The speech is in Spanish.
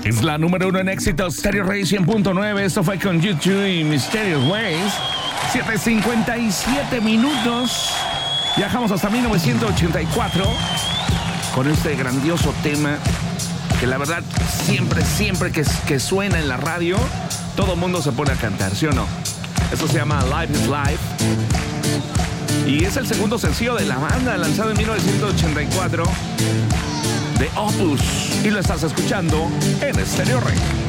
Es la número 1 en éxitos, Stereo Rey 100.9. Esto fue con YouTube y Mysterious Ways. 7:57 minutos. Viajamos hasta 1984 con este grandioso tema que la verdad siempre que suena en la radio, todo el mundo se pone a cantar, ¿sí o no? Esto se llama Life is Life. Y es el segundo sencillo de la banda, lanzado en 1984 de Opus. Y lo estás escuchando en Stereo Rey.